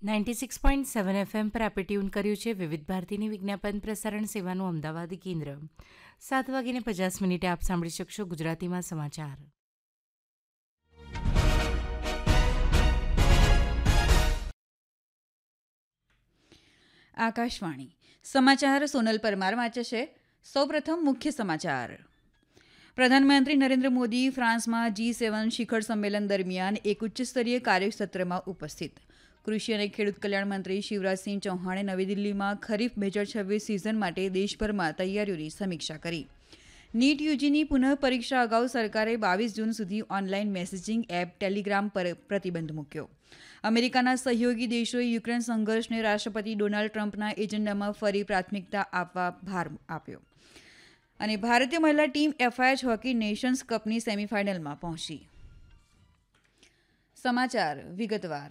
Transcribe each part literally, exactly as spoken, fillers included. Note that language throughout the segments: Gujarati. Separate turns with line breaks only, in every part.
Ninety six point seven FM પર આપણે ટ્યુન કર્યું છે વિવિધ ભારતીની વિજ્ઞાપન પ્રસારણ સેવાનું અમદાવાદી કેન્દ્ર. સાત વાગીને પચાસ મિનિટે આપ સાંભળી શકશો ગુજરાતીમાં સમાચાર.
આકાશવાણી સમાચાર સોનલ પરમાર વાંચે છે. સૌપ્રથમ મુખ્ય સમાચાર. પ્રધાનમંત્રી નરેન્દ્ર મોદી ફ્રાન્સમાં જી સેવન શિખર સંમેલન દરમિયાન એક ઉચ્ચસ્તરીય કાર્યસત્રમાં ઉપસ્થિત. કૃષિ અને ખેડૂત કલ્યાણ મંત્રી શિવરાજસિંહ ચૌહાણે નવી દિલ્હીમાં ખરીફ બે હજાર છવ્વીસ સિઝન માટે દેશભરમાં તૈયારીઓની સમીક્ષા કરી. નીટ યુજીની પુનઃ પરીક્ષા અગાઉ સરકારે બાવીસ જૂન સુધી ઓનલાઈન મેસેજિંગ એપ ટેલિગ્રામ પર પ્રતિબંધ મૂક્યો. અમેરિકાના સહયોગી દેશોએ યુક્રેન સંઘર્ષને રાષ્ટ્રપતિ ડોનાલ્ડ ટ્રમ્પના એજન્ડામાં ફરી પ્રાથમિકતા આપવા ભાર આપ્યો. અને ભારતીય મહિલા ટીમ એફઆઈએચ હોકી નેશન્સ કપની સેમીફાઇનલમાં પહોંચી. સમાચાર વિગતવાર.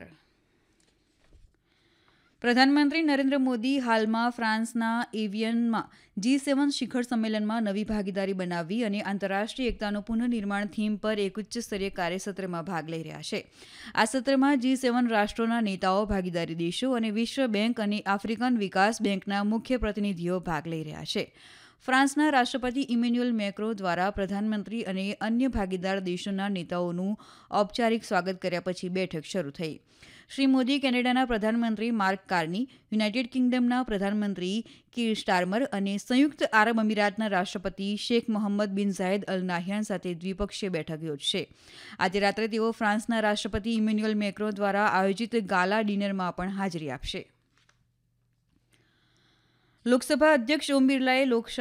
પ્રધાનમંત્રી નરેન્દ્ર મોદી હાલમાં ફ્રાન્સના એવિયનમાં જી સેવન શિખર સંમેલનમાં નવી ભાગીદારી બનાવવી અને આંતરરાષ્ટ્રીય એકતાનું પુનઃનિર્માણ થીમ પર એક ઉચ્ચસ્તરીય કાર્યસત્રમાં ભાગ લઈ રહ્યા છે. આ સત્રમાં જી સેવન રાષ્ટ્રોના નેતાઓ, ભાગીદારી દેશો અને વિશ્વ બેંક અને આફ્રિકન વિકાસ બેંકના મુખ્ય પ્રતિનિધિઓ ભાગ લઈ રહ્યા છે. ફ્રાન્સના રાષ્ટ્રપતિ ઇમેન્યુઅલ મેક્રો દ્વારા પ્રધાનમંત્રી અને અન્ય ભાગીદાર દેશોના નેતાઓનું ઔપચારિક સ્વાગત કર્યા પછી બેઠક શરૂ થઈ. શ્રી મોદી કેનેડાના પ્રધાનમંત્રી માર્ક કાર્ની, યુનાઇટેડ કિંગડમના પ્રધાનમંત્રી કીર સ્ટારમર અને સંયુક્ત આરબ અમીરાતના રાષ્ટ્રપતિ શેખ મોહમ્મદ બિન ઝાયદ અલ નાહયાન સાથે દ્વિપક્ષીય બેઠક યોજશે. આજે રાત્રે તેઓ ફ્રાન્સના રાષ્ટ્રપતિ ઇમેન્યુઅલ મેક્રો દ્વારા આયોજિત ગાલા ડિનરમાં પણ હાજરી આપશે. લોકસભા અધ્યક્ષ ઓમ બિરલાએ લોકસભા